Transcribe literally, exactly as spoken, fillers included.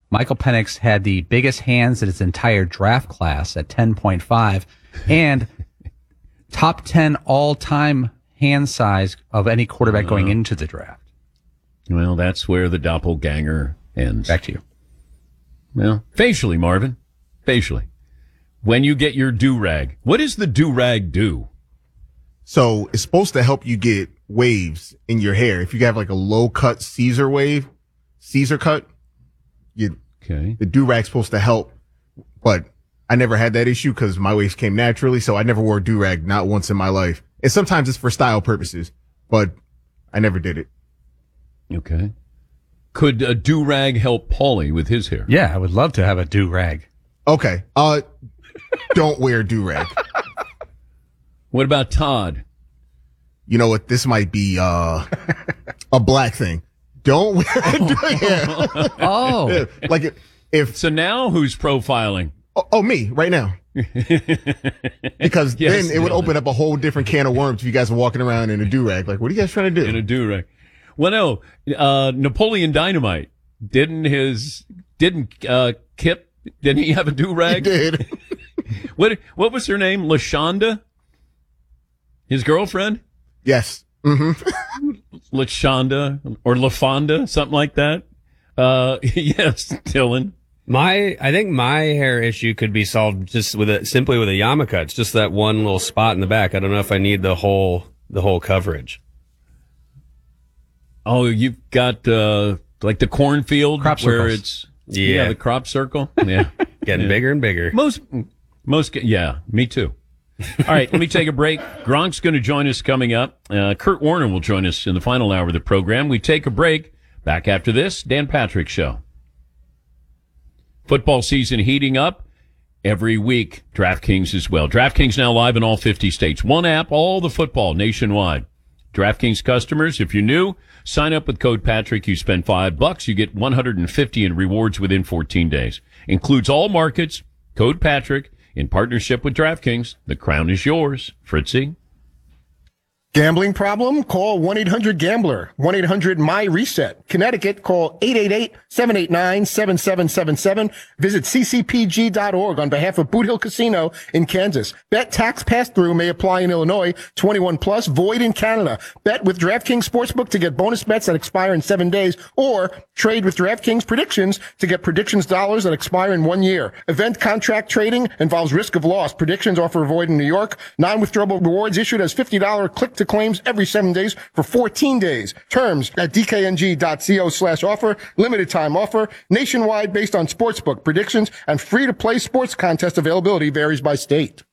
Michael Penix had the biggest hands in his entire draft class at ten point five and top ten all-time hand size of any quarterback uh, going into the draft. Well, that's where the doppelganger ends. Back to you. Well, facially, Marvin. Facially. When you get your do-rag, what does the do-rag do? So it's supposed to help you get waves in your hair. If you have like a low-cut Caesar wave, Caesar cut, you, okay. the do-rag's supposed to help. But I never had that issue because my waves came naturally, so I never wore a do-rag, not once in my life. And sometimes it's for style purposes, but I never did it. Okay. Could a do-rag help Paulie with his hair? Yeah, I would love to have a do-rag. Okay. Uh, don't wear a do-rag. What about Todd? You know what? This might be uh, a black thing. Don't wear a do-rag. Oh. Like if, if so now who's profiling? Oh, oh me, right now. Because yes, then it would open up a whole different can of worms if you guys were walking around in a do-rag. Like, what are you guys trying to do? In a do-rag. Well, no, uh, Napoleon Dynamite, didn't his, didn't, uh, Kip, didn't he have a do-rag? He did. What, what was her name? LaShonda? His girlfriend? Yes. Mm-hmm. LaShonda or LaFonda, something like that. Uh, yes, Dylan. My, I think my hair issue could be solved just with a, simply with a yarmulke. It's just that one little spot in the back. I don't know if I need the whole, the whole coverage. Oh, you've got, uh, like the cornfield crop where circles. it's, yeah. yeah, the crop circle. Yeah. Getting yeah. bigger and bigger. Most, most, yeah, me too. All right, let me take a break. Gronk's going to join us coming up. Uh, Kurt Warner will join us in the final hour of the program. We take a break. Back after this, Dan Patrick Show. Football season heating up every week. DraftKings as well. DraftKings now live in all fifty states. One app, all the football nationwide. DraftKings customers, if you're new, sign up with code Patrick. You spend five bucks, you get one hundred fifty in rewards within fourteen days. Includes all markets. Code Patrick in partnership with DraftKings. The crown is yours, Fritzy. Gambling problem? Call one eight hundred gambler. one eight hundred my reset. Connecticut, call eight eight eight, seven eight nine, seven seven seven seven. Visit c c p g dot org on behalf of Boot Hill Casino in Kansas. Bet tax pass-through may apply in Illinois. twenty-one plus, void in Canada. Bet with DraftKings Sportsbook to get bonus bets that expire in seven days, or trade with DraftKings Predictions to get predictions dollars that expire in one year. Event contract trading involves risk of loss. Predictions offer void in New York. Non-withdrawable rewards issued as fifty dollars click to claims every seven days for fourteen days. Terms at d k n g dot co slash offer. Limited time offer. Nationwide based on sportsbook predictions and free to play sports contest availability varies by state.